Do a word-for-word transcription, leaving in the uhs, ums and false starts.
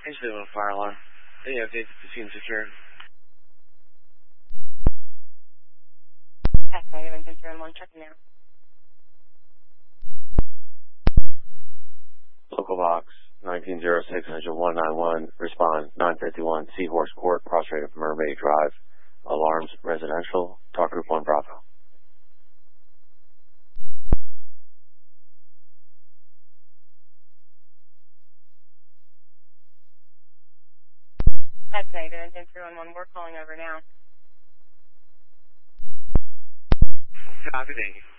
Usually on a fire alarm. Any updates to the scene secured? Pack negative and zero one, checking now. Local box nineteen oh six one nine one, respond nine fifty-one Seahorse Court, prostrate of Mermaid Drive. Alarms residential, talk group one Bravo. Pack negative and zero one, we're calling over now. Copy, thank you.